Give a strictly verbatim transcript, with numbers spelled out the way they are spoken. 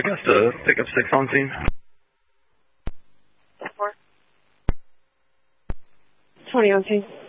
Augusta, pick up six on scene. Four. twenty on scene.